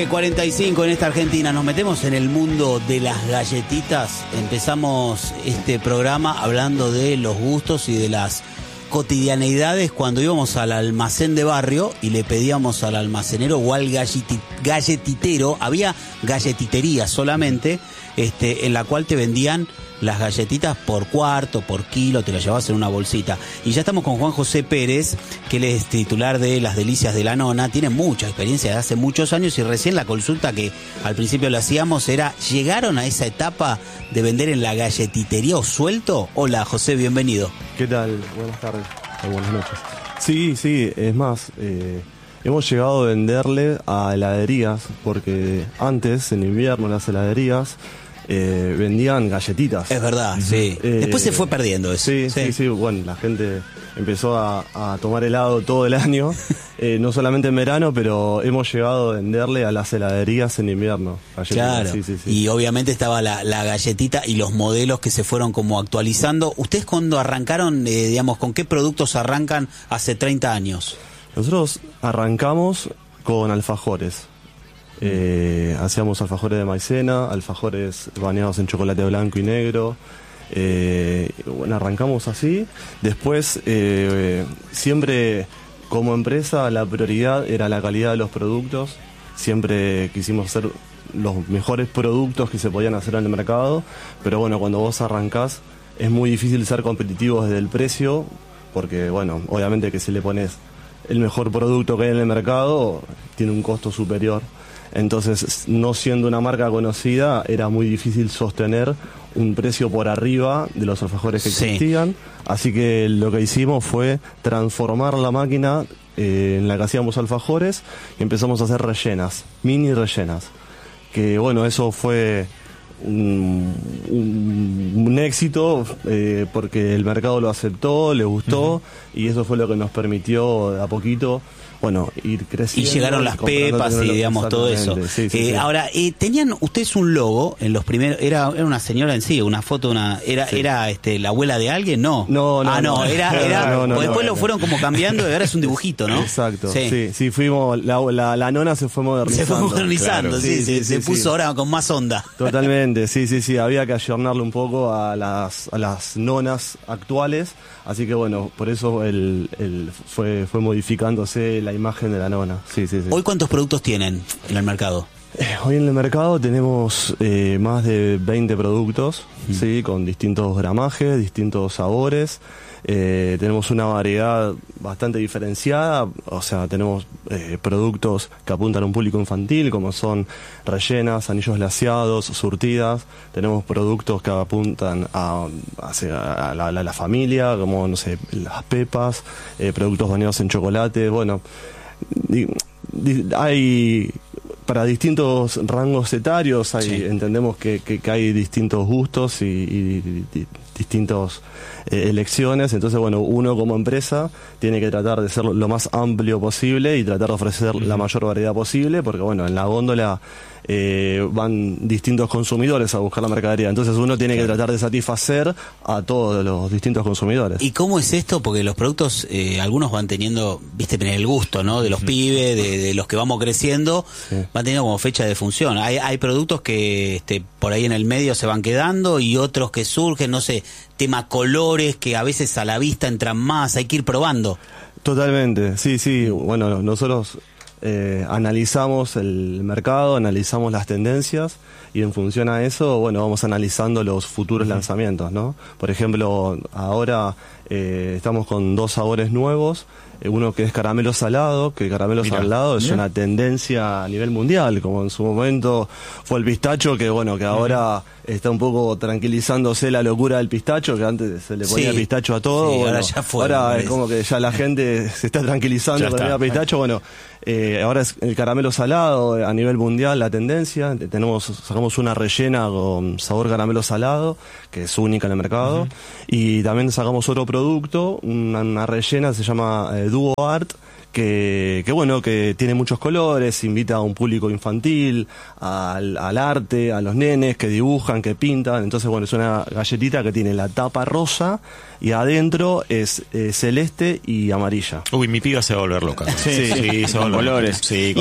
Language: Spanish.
19:45 en esta Argentina. Nos metemos en el mundo de las galletitas. Empezamos este programa hablando de los gustos y de las cotidianeidades cuando íbamos al almacén de barrio y le pedíamos al almacenero o al galletitero. Había galletitería solamente, en la cual te vendían las galletitas por cuarto, por kilo, te las llevabas en una bolsita. Y ya estamos con Juan José Pérez, que él es titular de Las Delicias de la Nona, tiene mucha experiencia de hace muchos años y recién la consulta que al principio le hacíamos era, ¿llegaron a esa etapa de vender en la galletitería o suelto? Hola José, bienvenido. ¿Qué tal? Buenas tardes, buenas noches. Sí, es más, hemos llegado a venderle a heladerías, porque antes, en invierno, las heladerías vendían galletitas. Es verdad, sí. Después se fue perdiendo eso. Sí, bueno, la gente empezó a tomar helado todo el año, no solamente en verano, pero hemos llegado a venderle a las heladerías en invierno. Claro, sí. Y obviamente estaba la galletita y los modelos que se fueron como actualizando. ¿Ustedes cuando arrancaron, digamos, con qué productos arrancan hace 30 años? Nosotros arrancamos con alfajores. Hacíamos alfajores de maicena, alfajores bañados en chocolate blanco y negro. Bueno, arrancamos así. Después, siempre como empresa, la prioridad era la calidad de los productos. Siempre quisimos hacer los mejores productos que se podían hacer en el mercado. Pero bueno, cuando vos arrancás, es muy difícil ser competitivos desde el precio, porque bueno, obviamente que si le pones el mejor producto que hay en el mercado, tiene un costo superior. Entonces, no siendo una marca conocida, era muy difícil sostener un precio por arriba de los alfajores que existían. Así que lo que hicimos fue transformar la máquina en la que hacíamos alfajores y empezamos a hacer rellenas, mini rellenas. Que bueno, eso fue un éxito porque el mercado lo aceptó, le gustó, y eso fue lo que nos permitió de a poquito, bueno, ir creciendo. Y llegaron las pepas y digamos todo eso. Sí. Ahora, tenían ustedes un logo en los primeros, era una señora en sí, una foto, era la abuela de alguien, ¿no? No, después lo fueron como cambiando y ahora es un dibujito, ¿no? Exacto. Sí, fuimos, la nona se fue modernizando. Claro. Se puso ahora con más onda. Totalmente, sí, había que ayornarle un poco a las nonas actuales, así que bueno, por eso fue modificándose la imagen de la nona. Sí. ¿Hoy cuántos productos tienen en el mercado? Hoy en el mercado tenemos más de 20 productos, sí, con distintos gramajes, distintos sabores. Tenemos una variedad bastante diferenciada, o sea, tenemos productos que apuntan a un público infantil, como son rellenas, anillos glaseados, surtidas. Tenemos productos que apuntan a la familia, como, no sé, las pepas, productos bañados en chocolate. Bueno, hay para distintos rangos etarios, entendemos que hay distintos gustos y distintas elecciones. Entonces, bueno, uno como empresa tiene que tratar de ser lo más amplio posible y tratar de ofrecer la mayor variedad posible, porque bueno, en la góndola van distintos consumidores a buscar la mercadería, entonces uno tiene que tratar de satisfacer a todos los distintos consumidores. ¿Y cómo es esto? Porque los productos, algunos van teniendo, el gusto, ¿no? De los pibes, de los que vamos creciendo, van teniendo como fecha de función. Hay productos que por ahí en el medio se van quedando y otros que surgen, no sé, tema colores, que a veces a la vista entran más, hay que ir probando. Totalmente, sí. Bueno, nosotros analizamos el mercado, analizamos las tendencias y en función a eso, bueno, vamos analizando los futuros lanzamientos, ¿no? Por ejemplo, ahora estamos con 2 sabores nuevos. Uno que es caramelo salado, que el caramelo salado es una tendencia a nivel mundial, como en su momento fue el pistacho, que bueno, que ahora está un poco tranquilizándose la locura del pistacho, que antes se le ponía pistacho a todo. Sí, bueno, ahora ya fue. Ahora es como que ya la gente se está tranquilizando con el pistacho. Bueno, ahora es el caramelo salado a nivel mundial la tendencia. Sacamos una rellena con sabor caramelo salado, que es única en el mercado. Y también sacamos otro producto, una rellena, se llama Duo Art, que bueno, que tiene muchos colores, invita a un público infantil, al arte, a los nenes que dibujan, que pintan. Entonces, bueno, es una galletita que tiene la tapa rosa y adentro es celeste y amarilla. Uy, mi piba se va a volver loca. Sí, se va a volver colores. Sí,